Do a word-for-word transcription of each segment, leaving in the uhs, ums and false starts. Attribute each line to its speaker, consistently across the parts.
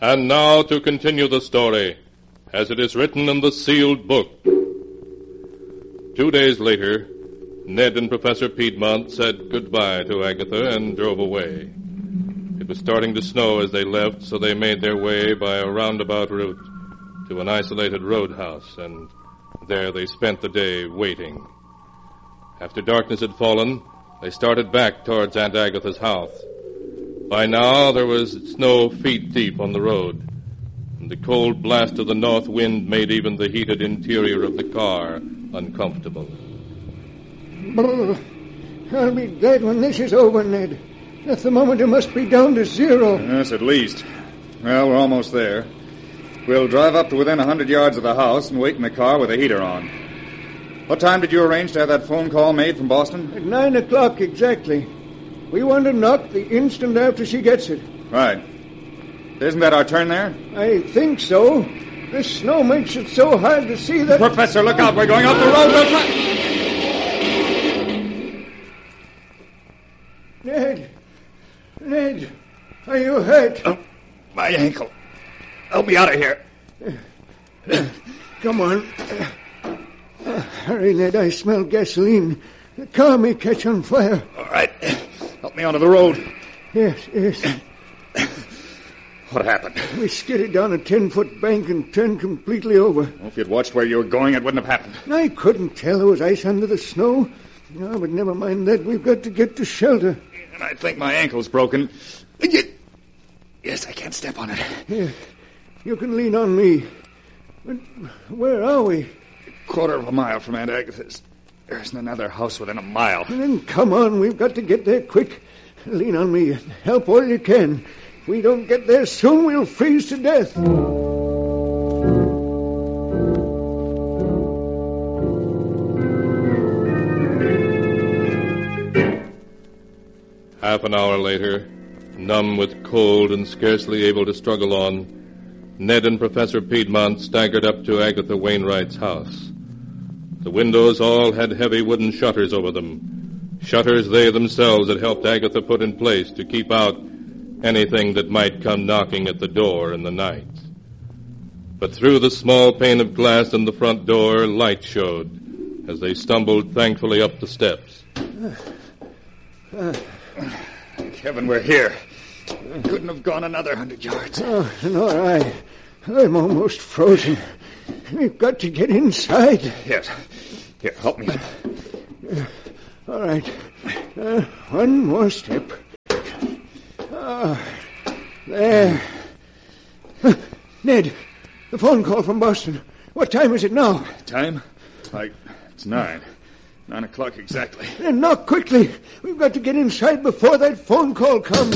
Speaker 1: And now to continue the story, as it is written in the sealed book. Two days later, Ned and Professor Piedmont said goodbye to Agatha and drove away. It was starting to snow as they left, so they made their way by a roundabout route to an isolated roadhouse, and there they spent the day waiting. After darkness had fallen, they started back towards Aunt Agatha's house. By now, there was snow feet deep on the road, and the cold blast of the north wind made even the heated interior of the car uncomfortable.
Speaker 2: Brr. I'll be dead when this is over, Ned. The thermometer must be down to zero.
Speaker 3: Yes, at least. Well, we're almost there. We'll drive up to within a hundred yards of the house and wait in the car with the heater on. What time did you arrange to have that phone call made from Boston?
Speaker 2: At nine o'clock exactly. We want to knock the instant after she gets it.
Speaker 3: Right. Isn't that our turn there?
Speaker 2: I think so. This snow makes it so hard to see that...
Speaker 3: Professor, look out. We're going up the road. We'll try...
Speaker 2: Ned. Ned. Are you hurt?
Speaker 3: Oh, my ankle. Help me out of here.
Speaker 2: Come on. Uh, hurry, Ned. I smell gasoline. The car may catch on fire.
Speaker 3: All right. Help me onto the road.
Speaker 2: Yes, yes.
Speaker 3: What happened?
Speaker 2: We skidded down a ten-foot bank and turned completely over.
Speaker 3: Well, if you'd watched where you were going, it wouldn't have happened.
Speaker 2: I couldn't tell there was ice under the snow. No, but never mind that. We've got to get to shelter.
Speaker 3: And I think my ankle's broken. Yes, I can't step on it.
Speaker 2: Here, you can lean on me. But where are we?
Speaker 3: A quarter of a mile from Aunt Agatha's. There isn't another house within a mile.
Speaker 2: Then come on, we've got to get there quick. Lean on me and help all you can. If we don't get there soon, we'll freeze to death.
Speaker 1: Half an hour later, numb with cold and scarcely able to struggle on, Ned and Professor Piedmont staggered up to Agatha Wainwright's house. The windows all had heavy wooden shutters over them, shutters they themselves had helped Agatha put in place to keep out anything that might come knocking at the door in the night. But through the small pane of glass in the front door, light showed as they stumbled thankfully up the steps.
Speaker 3: Uh, Thank heaven we're here. We couldn't have gone another hundred yards.
Speaker 2: Oh, nor I. I'm almost frozen. We've got to get inside.
Speaker 3: Yes. Here, help me.
Speaker 2: Uh, all right. Uh, one more step. Oh, there. Uh, Ned, the phone call from Boston. What time is it now?
Speaker 3: Time? Like, it's nine. Nine o'clock exactly.
Speaker 2: Then knock quickly. We've got to get inside before that phone call comes.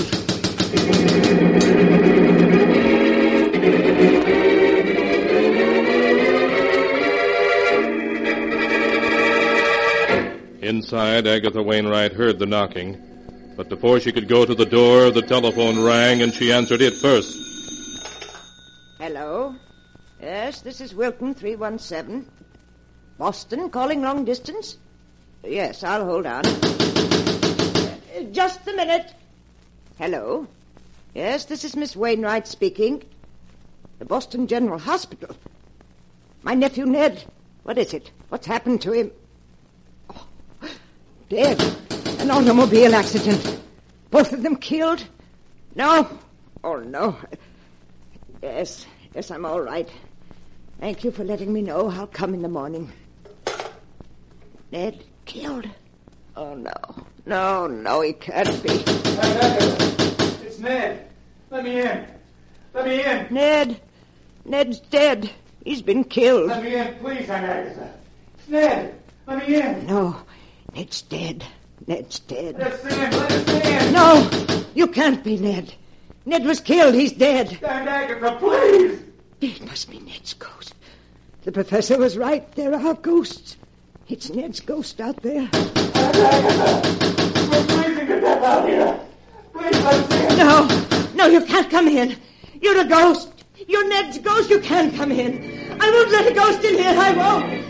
Speaker 1: Inside, Agatha Wainwright heard the knocking, but before she could go to the door, the telephone rang and she answered it first.
Speaker 4: Hello? Yes, this is Wilton three one seven. Boston, calling long distance? Yes, I'll hold on. Uh, just a minute. Hello? Yes, this is Miss Wainwright speaking. The Boston General Hospital. My nephew Ned. What is it? What's happened to him? Oh, dead. An automobile accident. Both of them killed? No. Oh, no. Yes, yes, I'm all right. Thank you for letting me know. I'll come in the morning. Ned killed? Oh, no. No, no, he can't be.
Speaker 5: It's Ned. Let me in. Let me in.
Speaker 4: Ned. Ned's dead. He's been killed.
Speaker 5: Let me in, please, Aunt Agatha. It's Ned. Let me in.
Speaker 4: No, Ned's dead. Ned's dead.
Speaker 5: Let us in. Let us in.
Speaker 4: No, you can't be Ned. Ned was killed. He's dead.
Speaker 5: Aunt Agatha, please.
Speaker 4: It must be Ned's ghost. The professor was right. There are ghosts. It's Ned's ghost out there.
Speaker 5: Aunt Agatha, we're freezing to death out here. Please let us in.
Speaker 4: No, no, you can't come in. You're a ghost. You're Ned's ghost. You can't come in. I won't let a ghost in here. I won't.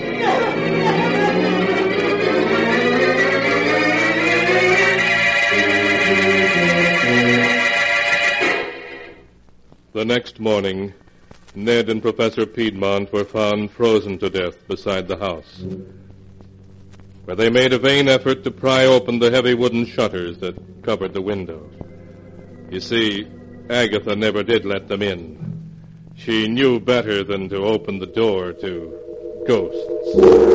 Speaker 1: The next morning, Ned and Professor Piedmont were found frozen to death beside the house, where they made a vain effort to pry open the heavy wooden shutters that covered the window. You see, Agatha never did let them in. She knew better than to open the door to ghosts.